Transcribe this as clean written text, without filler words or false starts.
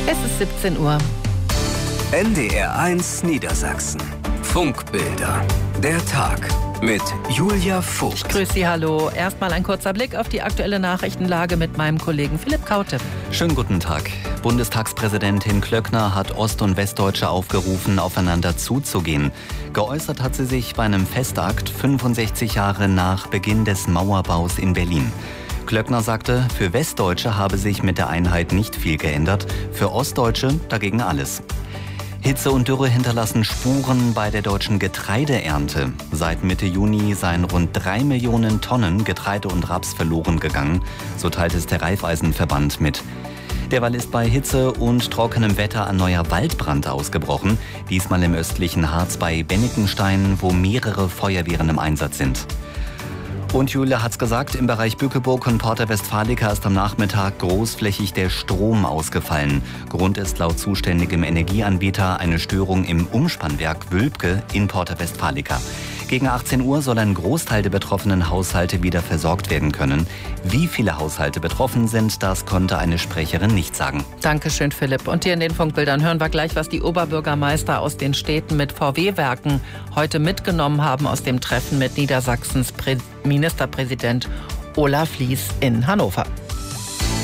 Es ist 17 Uhr. NDR1 Niedersachsen. Funkbilder. Der Tag mit Julia Vogt. Ich grüße Sie, hallo. Erstmal ein kurzer Blick auf die aktuelle Nachrichtenlage mit meinem Kollegen Philipp Kaute. Schönen guten Tag. Bundestagspräsidentin Klöckner hat Ost- und Westdeutsche aufgerufen, aufeinander zuzugehen. Geäußert hat sie sich bei einem Festakt 65 Jahre nach Beginn des Mauerbaus in Berlin. Klöckner sagte, für Westdeutsche habe sich mit der Einheit nicht viel geändert, für Ostdeutsche dagegen alles. Hitze und Dürre hinterlassen Spuren bei der deutschen Getreideernte. Seit Mitte Juni seien rund 3 Millionen Tonnen Getreide und Raps verloren gegangen, so teilt es der Raiffeisenverband mit. Derweil ist bei Hitze und trockenem Wetter ein neuer Waldbrand ausgebrochen, diesmal im östlichen Harz bei Bennikenstein, wo mehrere Feuerwehren im Einsatz sind. Und Julia hat's gesagt, im Bereich Bückeburg und Porta Westfalica ist am Nachmittag großflächig der Strom ausgefallen. Grund ist laut zuständigem Energieanbieter eine Störung im Umspannwerk Wülpke in Porta Westfalica. Gegen 18 Uhr soll ein Großteil der betroffenen Haushalte wieder versorgt werden können. Wie viele Haushalte betroffen sind, das konnte eine Sprecherin nicht sagen. Dankeschön, Philipp. Und hier in den Funkbildern hören wir gleich, was die Oberbürgermeister aus den Städten mit VW-Werken heute mitgenommen haben aus dem Treffen mit Niedersachsens Ministerpräsident Olaf Lies in Hannover.